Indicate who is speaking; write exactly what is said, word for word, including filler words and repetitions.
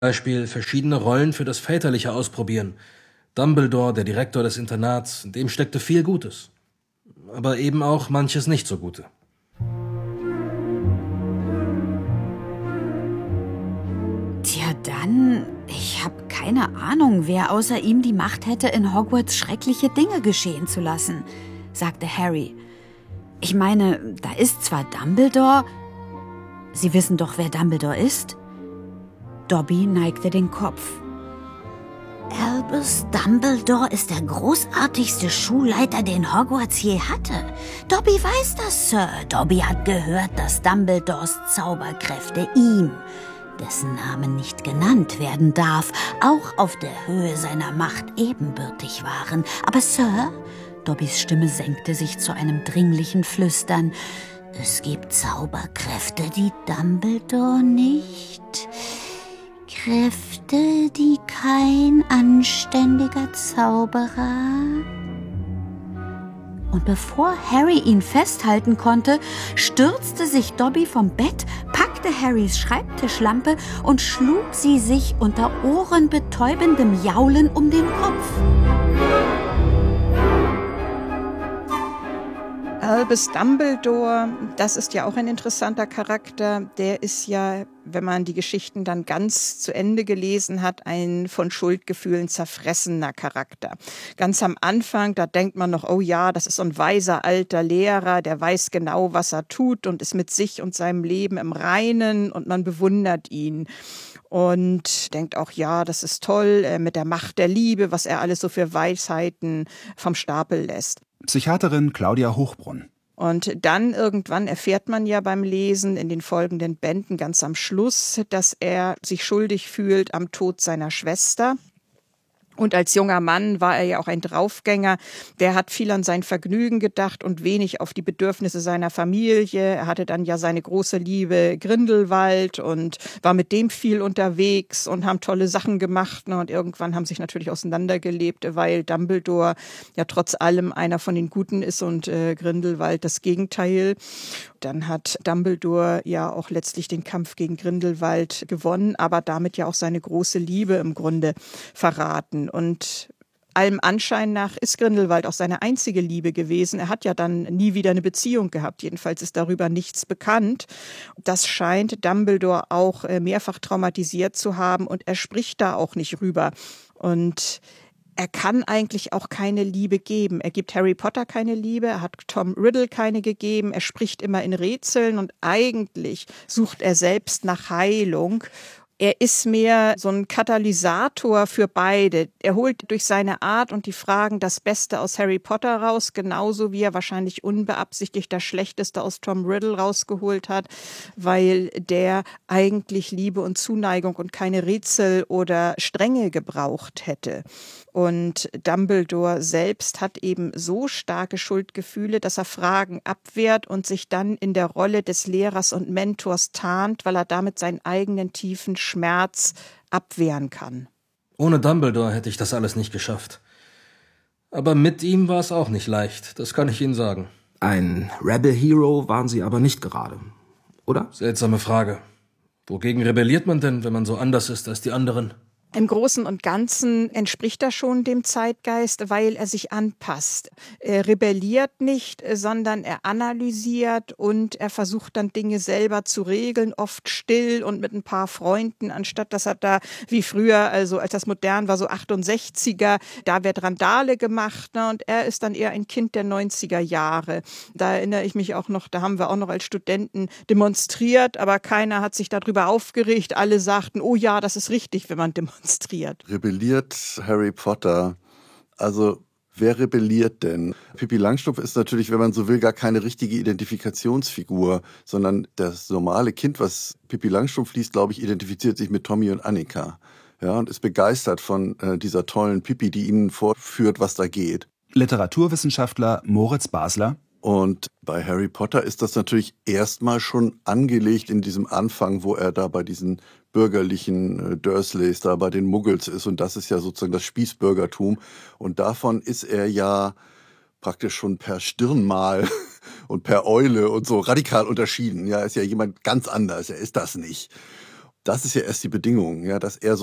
Speaker 1: Beispiel verschiedene Rollen für das Väterliche ausprobieren. Dumbledore, der Direktor des Internats, in dem steckte viel Gutes. Aber eben auch manches nicht so Gute.
Speaker 2: Tja, dann, ich habe keine Ahnung, wer außer ihm die Macht hätte, in Hogwarts schreckliche Dinge geschehen zu lassen, sagte Harry. Ich meine, da ist zwar Dumbledore. Sie wissen doch, wer Dumbledore ist? Dobby neigte den Kopf. Albus Dumbledore ist der großartigste Schulleiter, den Hogwarts je hatte. Dobby weiß das, Sir. Dobby hat gehört, dass Dumbledores Zauberkräfte ihm, dessen Name nicht genannt werden darf, auch auf der Höhe seiner Macht ebenbürtig waren. Aber Sir, Dobbys Stimme senkte sich zu einem dringlichen Flüstern, es gibt Zauberkräfte, die Dumbledore nicht. Kräfte, die kein anständiger Zauberer. Und bevor Harry ihn festhalten konnte, stürzte sich Dobby vom Bett, packte Harrys Schreibtischlampe und schlug sie sich unter ohrenbetäubendem Jaulen um den Kopf.
Speaker 3: Albus Dumbledore, das ist ja auch ein interessanter Charakter. Der ist ja, wenn man die Geschichten dann ganz zu Ende gelesen hat, ein von Schuldgefühlen zerfressener Charakter. Ganz am Anfang, da denkt man noch, oh ja, das ist so ein weiser alter Lehrer, der weiß genau, was er tut und ist mit sich und seinem Leben im Reinen und man bewundert ihn. Und denkt auch, ja, das ist toll, äh, mit der Macht der Liebe, was er alles so für Weisheiten vom Stapel lässt.
Speaker 4: Psychiaterin Claudia Hochbrunn.
Speaker 3: Und dann irgendwann erfährt man ja beim Lesen in den folgenden Bänden ganz am Schluss, dass er sich schuldig fühlt am Tod seiner Schwester. Und als junger Mann war er ja auch ein Draufgänger. Der hat viel an sein Vergnügen gedacht und wenig auf die Bedürfnisse seiner Familie. Er hatte dann ja seine große Liebe Grindelwald und war mit dem viel unterwegs und haben tolle Sachen gemacht. Und irgendwann haben sich natürlich auseinandergelebt, weil Dumbledore ja trotz allem einer von den Guten ist und äh, Grindelwald das Gegenteil. Dann hat Dumbledore ja auch letztlich den Kampf gegen Grindelwald gewonnen, aber damit ja auch seine große Liebe im Grunde verraten. Und allem Anschein nach ist Grindelwald auch seine einzige Liebe gewesen. Er hat ja dann nie wieder eine Beziehung gehabt. Jedenfalls ist darüber nichts bekannt. Das scheint Dumbledore auch mehrfach traumatisiert zu haben und er spricht da auch nicht rüber. Und er kann eigentlich auch keine Liebe geben. Er gibt Harry Potter keine Liebe, er hat Tom Riddle keine gegeben, er spricht immer in Rätseln und eigentlich sucht er selbst nach Heilung. Er ist mehr so ein Katalysator für beide. Er holt durch seine Art und die Fragen das Beste aus Harry Potter raus, genauso wie er wahrscheinlich unbeabsichtigt das Schlechteste aus Tom Riddle rausgeholt hat, weil der eigentlich Liebe und Zuneigung und keine Rätsel oder Strenge gebraucht hätte. Und Dumbledore selbst hat eben so starke Schuldgefühle, dass er Fragen abwehrt und sich dann in der Rolle des Lehrers und Mentors tarnt, weil er damit seinen eigenen tiefen Schmerz abwehren kann.
Speaker 1: Ohne Dumbledore hätte ich das alles nicht geschafft. Aber mit ihm war es auch nicht leicht, das kann ich Ihnen sagen.
Speaker 5: Ein Rebel Hero waren Sie aber nicht gerade, oder?
Speaker 1: Seltsame Frage. Wogegen rebelliert man denn, wenn man so anders ist als die anderen?
Speaker 3: Im Großen und Ganzen entspricht er schon dem Zeitgeist, weil er sich anpasst. Er rebelliert nicht, sondern er analysiert und er versucht dann Dinge selber zu regeln, oft still und mit ein paar Freunden, anstatt dass er da wie früher, also als das modern war, so achtundsechziger, da wird Randale gemacht, ne? Und er ist dann eher ein Kind der neunziger Jahre. Da erinnere ich mich auch noch, da haben wir auch noch als Studenten demonstriert, aber keiner hat sich darüber aufgeregt. Alle sagten, oh ja, das ist richtig, wenn man demonstriert.
Speaker 6: Rebelliert Harry Potter? Also wer rebelliert denn? Pippi Langstrumpf ist natürlich, wenn man so will, gar keine richtige Identifikationsfigur, sondern das normale Kind, was Pippi Langstrumpf liest, glaube ich, identifiziert sich mit Tommy und Annika. Ja, und ist begeistert von äh, dieser tollen Pippi, die ihnen vorführt, was da geht.
Speaker 4: Literaturwissenschaftler Moritz Basler.
Speaker 6: Und bei Harry Potter ist das natürlich erstmal schon angelegt in diesem Anfang, wo er da bei diesen bürgerlichen äh, Dursleys, da bei den Muggels ist. Und das ist ja sozusagen das Spießbürgertum. Und davon ist er ja praktisch schon per Stirnmal und per Eule und so radikal unterschieden. Ja, ist ja jemand ganz anders. Er ist das nicht. Das ist ja erst die Bedingung, ja, dass er